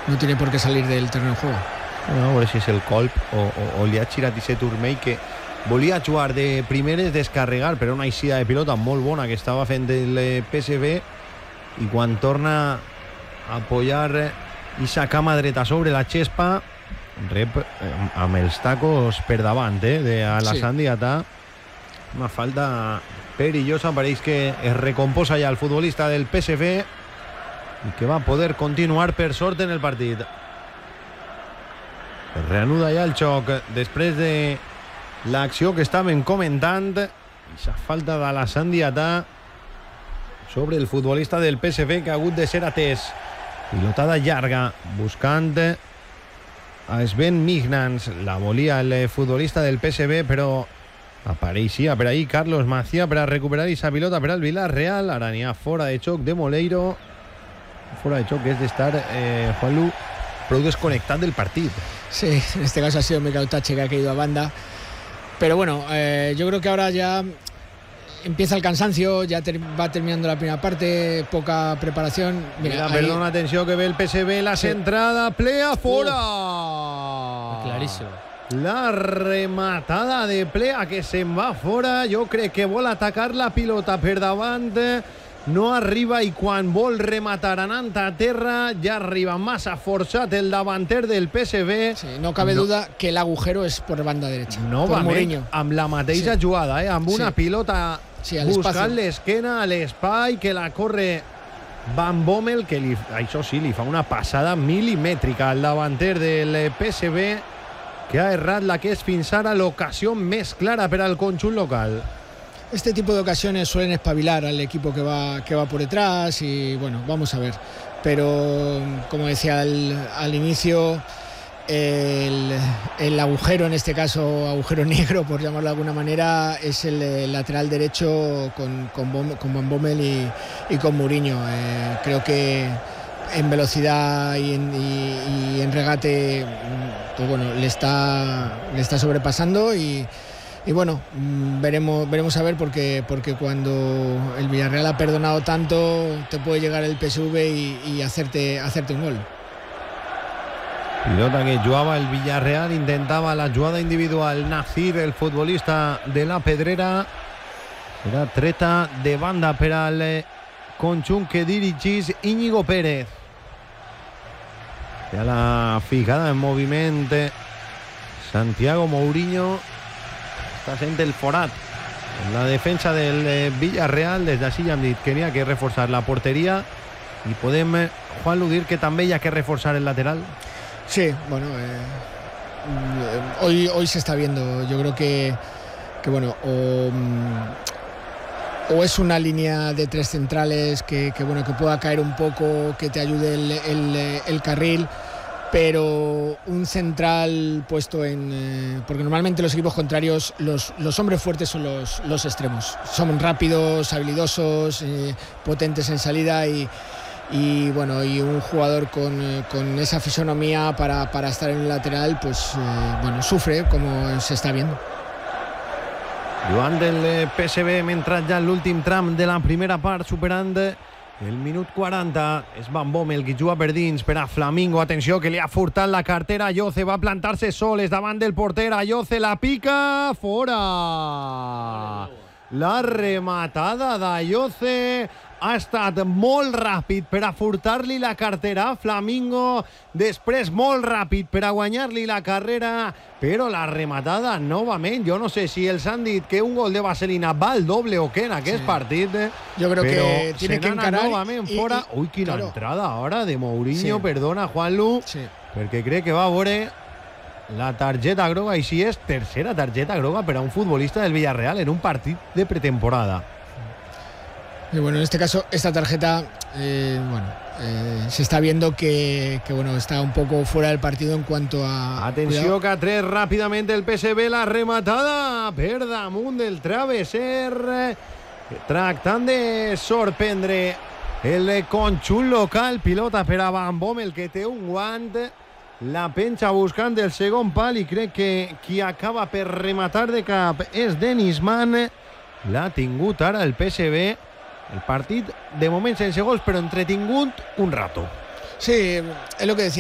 no tiene por qué salir del terreno de juego. No, a veure si és el colp o li ha girat aquest turmell que volia jugar de primeres, descarregar, però una eixida de pilota molt bona que estava fent el PSV, i quan torna a apoyar ixa cama dreta sobre la xespa, rep amb els tacos per davant de Alassane Diatta. Una falta perillosa, pareix que es recomposa ja el futbolista del PSV i que va poder continuar per sort en el partit. Es reanuda ja el xoc després de l'acció que estàvem comentant. Aquesta falta d'Alassane Diatta sobre el futbolista del PSV, que ha hagut de ser atès. Pilotada llarga buscant a Sven Mignans. La volia el futbolista del PSV, però apareixia per ahí Carlos Macía per a recuperar aquesta pilota per al Villarreal. Ara n'hi ha fora de xoc de Moleiro. Fora de xoc que és d'estar Juanlu prou desconectat del partit. Sí, en este caso ha sido Mikel Otache, que ha caído a banda. Pero bueno, yo creo que ahora ya empieza el cansancio, ya va terminando la primera parte, poca preparación. Mira, perdona, atenció, que ve el PSV, la centrada, Plea fora. Clarísimo. La rematada de Plea que se'n va fora. Jo crec que vol atacar la pilota per davant, no arriba, i quan vol rematar anant a terra ja arriba massa forçat el davanter del PSV. Sí, no cabe duda que el agujero es por banda derecha. Novament, amb la mateixa jugada, amb una pilota buscant l'esquena a l'espai, que la corre Van Bommel, que això sí, li fa una passada milimètrica al davanter del PSV, que ha errat la que és fins ara l'ocasió més clara per al conjunt local. Este tipo de ocasiones suelen espabilar al equipo que va por detrás, y bueno, vamos a ver. Pero como decía al inicio, el agujero, en este caso agujero negro por llamarlo de alguna manera, es el lateral derecho con Van Bommel y con Mourinho. Creo que en velocidad y en regate, pues bueno, le está sobrepasando, y bueno, veremos a ver, porque cuando el Villarreal ha perdonado tanto, te puede llegar el PSV y hacerte un gol. Pilota que jugava el Villarreal, intentava la jugada individual. Nasir, el futbolista de la Pedrera, serà treta de banda per al conjunt que dirigís Íñigo Pérez. Ja la ficada en moviment Santiago Mourinho. Està sent el forat en la defensa del Villarreal. Des d'ací ja hem dit que n'hi ha que reforçar la porteria, i podem, Juanlu, dir que també hi ha que reforçar el lateral. Sí, bueno, hoy se está viendo. Yo creo que bueno, o es una línea de tres centrales que pueda caer un poco, que te ayude el carril, pero un central puesto porque normalmente los equipos contrarios, los hombres fuertes son los extremos. Son rápidos, habilidosos, potentes en salida, y bueno, y un jugador con esa fisonomía para estar en el lateral, pues bueno, sufre, como se está viendo. Joan del PSV, mentre ja l'últim tram de la primera part, superant el minut 40. És Van Bommel qui juga per dins per a Flamingo. Atenció, que li ha furtat la cartera a Ayoce, va plantar-se soles davant del porter. Ayoce la pica, fora. La rematada d'Ayoce ha estat molt ràpid per a furtar-li la cartera a Flamingo, després molt ràpid per a guanyar-li la carrera, però la rematada novament, jo no sé si els han dit que un gol de Vaselina va al doble o què en aquest partit, jo crec que tiene que encarar novament fora. Ui, quina entrada ara de Mourinho, perdona, Juanlu, perquè crec que va a veure la targeta groga, i si és tercera targeta groga per a un futbolista del Villarreal en un partit de pretemporada. Y bueno, en este caso, esta tarjeta, se está viendo que bueno, está un poco fuera del partido en cuanto a... Atenció, que ha tret ràpidament el PSV la rematada per damunt del travesser, tractant de sorprendre el conjunt local. Pilota per a Van Bommel, que té un guant, la penja buscant el segon pal, i crec que qui acaba per rematar de cap és Denis Mann. L'ha tingut ara el PSV. El partit, de moment sense gols, però entretingut un rato. Sí, es lo que decía.